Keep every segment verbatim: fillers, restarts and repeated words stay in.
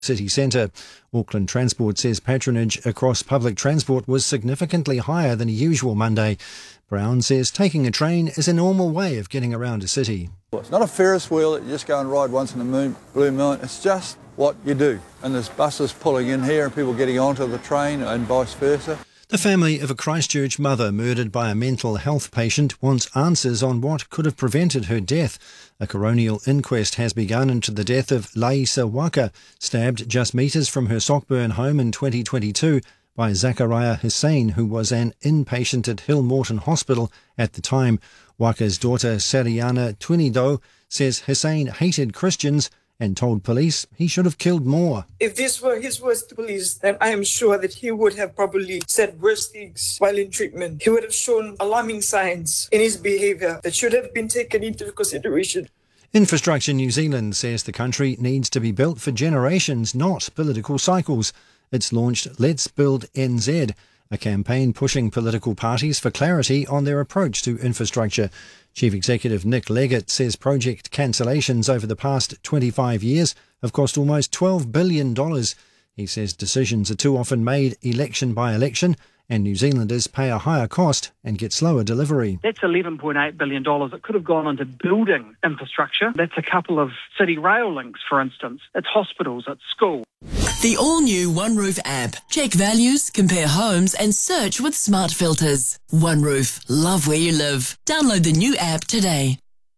city centre. Auckland Transport says patronage across public transport was significantly higher than a usual Monday. Brown says taking a train is a normal way of getting around a city. It's not a Ferris wheel that you just go and ride once in a moon, blue moon. It's just what you do. And there's buses pulling in here and people getting onto the train and vice versa. The family of a Christchurch mother murdered by a mental health patient wants answers on what could have prevented her death. A coronial inquest has begun into the death of Laisa Waka, stabbed just metres from her Sockburn home in twenty twenty-two by Zachariah Hussein, who was an inpatient at Hill Morton Hospital at the time. Waka's daughter Sariana Twinido says Hussein hated Christians and told police he should have killed more. If this were his words to police, then I am sure that he would have probably said worse things while in treatment. He would have shown alarming signs in his behaviour that should have been taken into consideration. Infrastructure New Zealand says the country needs to be built for generations, not political cycles. It's launched Let's Build N Z, a campaign pushing political parties for clarity on their approach to infrastructure. Chief Executive Nick Leggett says project cancellations over the past twenty-five years have cost almost twelve billion dollars. He says decisions are too often made election by election, and New Zealanders pay a higher cost and get slower delivery. That's eleven point eight billion dollars. It could have gone into building infrastructure. That's a couple of city rail links, for instance. It's hospitals, it's schools. The all-new OneRoof app. Check values, compare homes and search with smart filters. OneRoof. Love where you live. Download the new app today.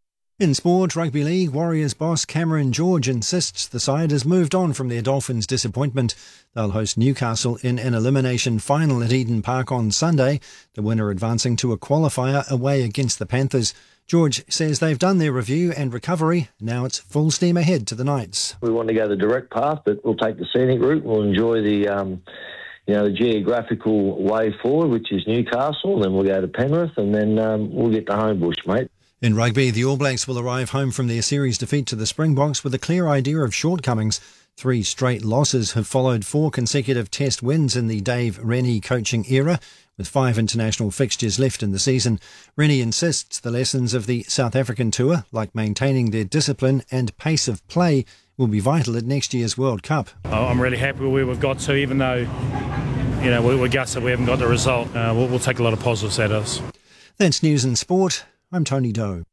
In sport, Rugby League, Warriors boss Cameron George insists the side has moved on from their Dolphins' disappointment. They'll host Newcastle in an elimination final at Eden Park on Sunday, the winner advancing to a qualifier away against the Panthers. George says they've done their review and recovery. Now it's full steam ahead to the Knights. We want to go the direct path, but we'll take the scenic route. We'll enjoy the, um, you know, the geographical way forward, which is Newcastle. Then we'll go to Penrith, and then um, we'll get to Homebush, mate. In rugby, the All Blacks will arrive home from their series defeat to the Springboks with a clear idea of shortcomings. Three straight losses have followed four consecutive test wins in the Dave Rennie coaching era, with five international fixtures left in the season. Rennie insists the lessons of the South African tour, like maintaining their discipline and pace of play, will be vital at next year's World Cup. I'm really happy with where we've got to, even though, you know, we're gutted we haven't got the result. Uh, we'll, we'll take a lot of positives out of us. That's news and sport. I'm Tony Doe.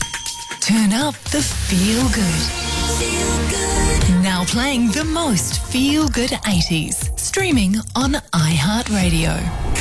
Turn up the feel good. Feel good. Now playing the most feel good eighties. Streaming on iHeartRadio.